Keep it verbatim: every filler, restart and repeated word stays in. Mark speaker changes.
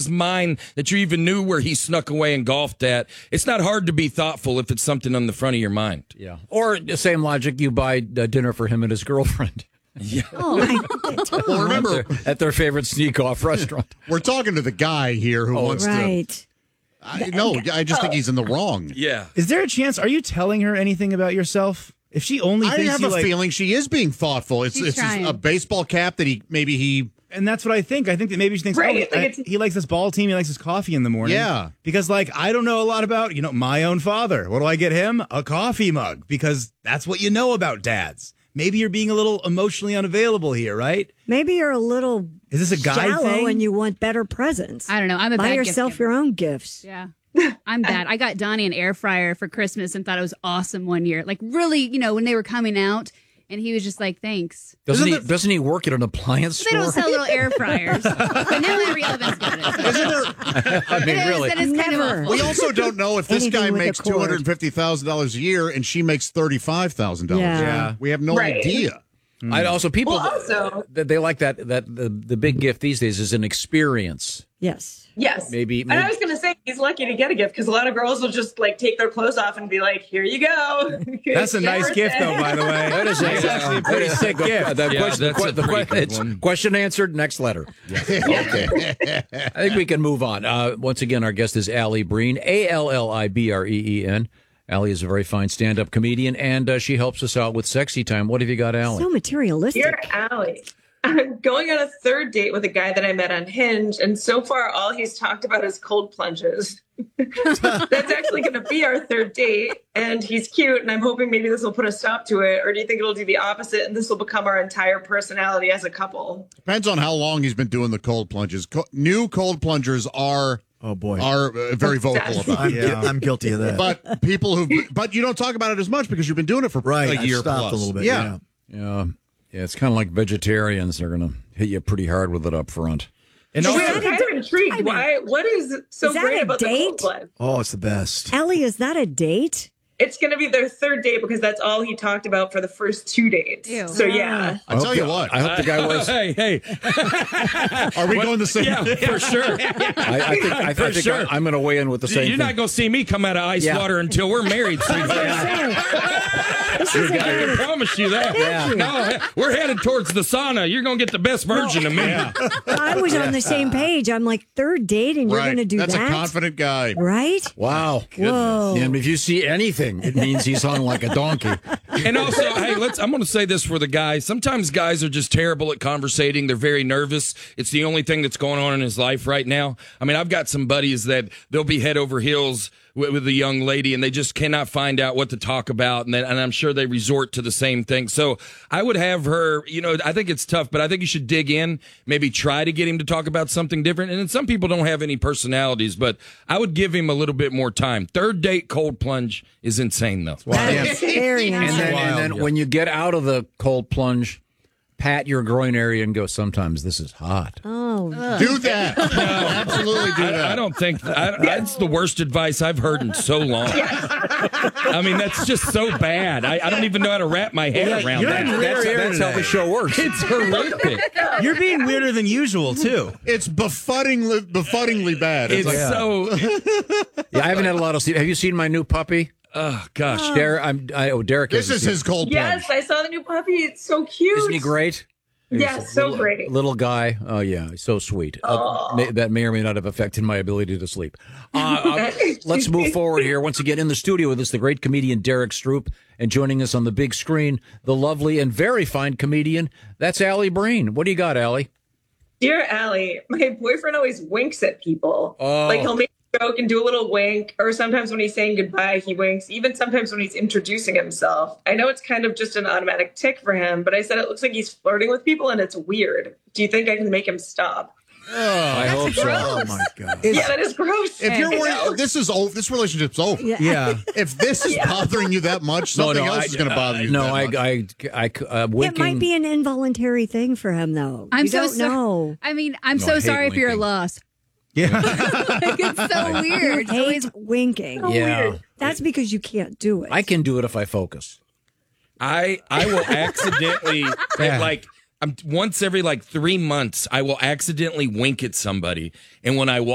Speaker 1: his mind that you even knew where he snuck away and golfed at. It's not hard to be thoughtful if it's something on the front of your mind.
Speaker 2: Yeah. Or the same logic, you buy uh, dinner for him and his girlfriend.
Speaker 1: Yeah.
Speaker 3: Oh, I,
Speaker 4: Well, remember,
Speaker 2: at, their, at their favorite sneak-off restaurant.
Speaker 4: we're talking to the guy here who
Speaker 2: Oh,
Speaker 4: wants
Speaker 3: right.
Speaker 4: to. I, no, I just think he's in the wrong.
Speaker 1: Yeah.
Speaker 5: Is there a chance? Are you telling her anything about yourself? If she only
Speaker 4: I
Speaker 5: thinks
Speaker 4: have
Speaker 5: you
Speaker 4: a
Speaker 5: like,
Speaker 4: feeling she is being thoughtful. It's
Speaker 6: She's
Speaker 4: it's just
Speaker 6: trying.
Speaker 4: a baseball cap that he maybe he.
Speaker 5: and that's what I think. I think that maybe she thinks,
Speaker 7: Right,
Speaker 5: oh,
Speaker 7: like
Speaker 5: I-
Speaker 7: it's-
Speaker 5: he likes this ball team. He likes his coffee in the morning.
Speaker 4: Yeah.
Speaker 5: Because, like, I don't know a lot about, you know, my own father. What do I get him? A coffee mug. Because that's what you know about dads. Maybe you're being a little emotionally unavailable here, right?
Speaker 3: Maybe you're a little
Speaker 5: Is this a guy
Speaker 3: shallow
Speaker 5: thing?
Speaker 3: and you want better presents.
Speaker 6: I don't know. I'm a
Speaker 3: Buy
Speaker 6: bad
Speaker 3: yourself
Speaker 6: gift giver.
Speaker 3: your own gifts.
Speaker 6: Yeah. I'm bad. I got Donnie an air fryer for Christmas and thought it was awesome one year. Like, really, you know, when they were coming out, and he was just like, thanks.
Speaker 2: Doesn't
Speaker 4: Isn't
Speaker 2: he?
Speaker 4: there-
Speaker 2: Doesn't he work at an appliance
Speaker 6: They don't
Speaker 2: store?
Speaker 6: sell little air fryers. But now every oven's got it. So.
Speaker 4: Isn't there?
Speaker 2: I mean,
Speaker 6: It is,
Speaker 2: really.
Speaker 6: that is kind of
Speaker 3: Never.
Speaker 6: awful.
Speaker 4: We also don't know if this
Speaker 3: Anything
Speaker 4: guy
Speaker 3: with a
Speaker 4: makes
Speaker 3: cord.
Speaker 4: two hundred fifty thousand dollars a year and she makes thirty-five thousand dollars.
Speaker 3: Yeah.
Speaker 5: Yeah.
Speaker 4: We have no
Speaker 7: Right.
Speaker 4: idea.
Speaker 2: I also people
Speaker 7: Well, also-
Speaker 2: they, they like that that the, the big gift these days is an experience.
Speaker 3: Yes.
Speaker 7: Yes.
Speaker 2: Maybe-
Speaker 7: And I
Speaker 2: maybe-
Speaker 7: was going to say, he's lucky to get a gift because a lot of girls will just like take their clothes off and be like, here you go.
Speaker 5: That's a nice gift, though, by the way.
Speaker 2: That is
Speaker 5: That's
Speaker 2: a-
Speaker 5: actually a pretty sick gift.
Speaker 2: That
Speaker 1: Yeah,
Speaker 2: question,
Speaker 1: that's
Speaker 2: the,
Speaker 1: a
Speaker 2: the,
Speaker 1: pretty
Speaker 2: que-
Speaker 1: good
Speaker 2: it's
Speaker 1: one.
Speaker 2: question answered. Next letter. Okay. I think we can move on. Uh, once again, our guest is Allie Breen, A L L I B R E E N. Allie is a very fine stand-up comedian, and uh, she helps us out with Sexy Time. What have you got, Allie?
Speaker 3: So materialistic.
Speaker 7: Dear Allie, I'm going on a third date with a guy that I met on Hinge, and so far all he's talked about is cold plunges. That's actually going to be our third date, and he's cute, and I'm hoping maybe this will put a stop to it, or do you think it'll do the opposite, and this will become our entire personality as a couple?
Speaker 4: Depends on how long he's been doing the cold plunges. Co- new cold plungers are
Speaker 8: Oh boy,
Speaker 4: are uh, very vocal about
Speaker 8: I'm,
Speaker 4: it.
Speaker 8: gui- I'm guilty of that.
Speaker 4: But people who, but you don't talk about it as much because you've been doing it for
Speaker 8: right,
Speaker 4: a
Speaker 8: I
Speaker 4: year
Speaker 8: stopped
Speaker 4: plus.
Speaker 8: a little bit.
Speaker 4: Yeah.
Speaker 8: Yeah.
Speaker 2: Yeah, yeah. It's kind of like vegetarians. They're going to hit you pretty hard with it up front.
Speaker 5: And
Speaker 7: Wait,
Speaker 5: also,
Speaker 7: I'm kind of intrigued. Why? What is so
Speaker 3: Is that
Speaker 7: great
Speaker 3: a
Speaker 7: about the
Speaker 3: date?
Speaker 7: cold plunge?
Speaker 8: Oh, it's the best.
Speaker 3: Ellie, is that a date?
Speaker 7: It's going to be their third date because that's all he talked about for the first two dates.
Speaker 6: Ew.
Speaker 7: So yeah.
Speaker 4: I tell you what,
Speaker 2: I hope the guy wears.
Speaker 1: Hey, hey.
Speaker 4: are we going the same?
Speaker 1: Yeah, for sure.
Speaker 2: I, I think, I,
Speaker 1: For
Speaker 2: I think
Speaker 1: sure.
Speaker 2: I, am going to weigh in with the same
Speaker 1: You're
Speaker 2: thing.
Speaker 1: not going to see me come out of ice
Speaker 2: Yeah.
Speaker 1: water until we're married, sweetheart.
Speaker 3: This is a
Speaker 1: I
Speaker 3: guy
Speaker 1: promise you that.
Speaker 2: Yeah.
Speaker 1: No, we're headed towards the sauna. You're going to get the best version of me.
Speaker 3: I was on the same page. I'm like, third date and you're
Speaker 4: Right.
Speaker 3: going to do
Speaker 4: That's
Speaker 3: that?
Speaker 4: a confident guy.
Speaker 3: Right?
Speaker 2: Wow.
Speaker 3: Whoa.
Speaker 2: And if you see anything, it means he's hung like a donkey.
Speaker 1: And also, hey, let's. I'm going to say this for the guys. Sometimes guys are just terrible at conversating. They're very nervous. It's the only thing that's going on in his life right now. I mean, I've got some buddies that they'll be head over heels with, with a young lady, and they just cannot find out what to talk about. And, then, and I'm sure they resort to the same thing. So I would have her. You know, I think it's tough, but I think you should dig in. Maybe try to get him to talk about something different. And then some people don't have any personalities, but I would give him a little bit more time. Third date cold plunge is insane, though.
Speaker 3: That is very
Speaker 2: And
Speaker 3: nice.
Speaker 2: then, and then when you get out of the cold plunge, pat your groin area and go, sometimes this is hot.
Speaker 3: Oh,
Speaker 4: Do that. Absolutely do
Speaker 1: I,
Speaker 4: that.
Speaker 1: I don't think I, that's the worst advice I've heard in so long. I mean, that's just so bad. I, I don't even know how to wrap my head around
Speaker 5: you're
Speaker 1: that.
Speaker 5: in
Speaker 2: That's,
Speaker 5: rare air
Speaker 2: that's how the
Speaker 5: today.
Speaker 2: show works.
Speaker 1: It's horrific.
Speaker 5: You're being weirder than usual, too.
Speaker 4: It's befuddingly, befuddingly bad.
Speaker 1: It's
Speaker 4: like,
Speaker 1: so.
Speaker 2: Yeah, I haven't had a lot of sleep. Have you seen my new puppy?
Speaker 1: Oh gosh.
Speaker 2: Derek, I'm, I, oh, Derek
Speaker 4: this
Speaker 2: hasn't
Speaker 4: is
Speaker 2: seen-
Speaker 4: his cold
Speaker 7: Yes,
Speaker 4: plunge.
Speaker 7: I saw the new puppy. It's so cute.
Speaker 2: Isn't he great?
Speaker 7: Yes, so
Speaker 2: little,
Speaker 7: great.
Speaker 2: Little guy. Oh, yeah. He's so sweet. Uh, may, that may or may not have affected my ability to sleep. Uh, uh, let's move forward here. Once again, in the studio with us, the great comedian Derek Stroop, and joining us on the big screen, the lovely and very fine comedian, that's Allie Breen. What do you got, Allie?
Speaker 7: Dear Allie, my boyfriend always winks at people.
Speaker 2: Oh.
Speaker 7: Like he'll make a joke and do a little wink, or sometimes when he's saying goodbye, he winks. Even sometimes when he's introducing himself. I know it's kind of just an automatic tick for him, but I said it looks like he's flirting with people and it's weird. Do you think I can make him stop?
Speaker 2: I hope so.
Speaker 8: Oh my God.
Speaker 7: Yeah, that is gross.
Speaker 4: If you're
Speaker 7: I know.
Speaker 4: worried, if this is over. This relationship's over.
Speaker 3: yeah.
Speaker 5: Yeah.
Speaker 4: If this is bothering you that much, something else
Speaker 2: I,
Speaker 4: is going to bother you.
Speaker 2: No,
Speaker 4: that
Speaker 2: I,
Speaker 4: much.
Speaker 2: I, I, uh,
Speaker 3: It
Speaker 2: winking.
Speaker 3: might be an involuntary thing for him, though.
Speaker 6: I'm
Speaker 3: you
Speaker 6: so
Speaker 3: don't
Speaker 6: sorry.
Speaker 3: know.
Speaker 6: I mean, I'm
Speaker 2: No, I
Speaker 6: so
Speaker 2: hate
Speaker 6: sorry if you're
Speaker 2: winking.
Speaker 6: lost.
Speaker 5: Yeah.
Speaker 6: Like, it's so weird. It's
Speaker 3: Hate
Speaker 6: always-
Speaker 3: winking.
Speaker 2: yeah,
Speaker 3: That's because you can't do it.
Speaker 2: I can do it if I focus.
Speaker 1: I I will accidentally
Speaker 5: Yeah.
Speaker 1: like. I'm once every like three months. I will accidentally wink at somebody, and when I walk